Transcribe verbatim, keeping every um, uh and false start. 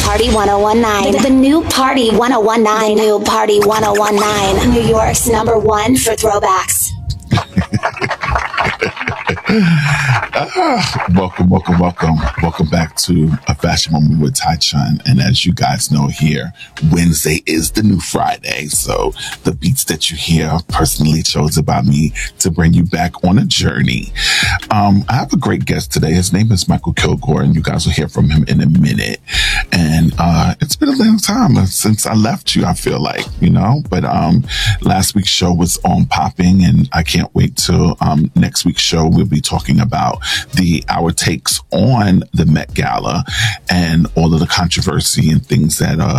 Party ten nineteen. The, the new Party ten nineteen. The new Party ten nineteen. New York's number one for throwbacks. Ah, welcome, welcome, welcome. Welcome back to A Fashion Moment with Tai Chun. And as you guys know here, Wednesday is the new Friday. So the beats that you hear are personally chosen by me to bring you back on a journey. Um, I have a great guest today. His name is Michael Kilgore, and you guys will hear from him in a minute. And uh, it's been a long time since I left you, I feel like, you know. But um, last week's show was on popping, and I can't wait till um, next week's show. We'll be talking about the our takes on the Met Gala and all of the controversy and things that uh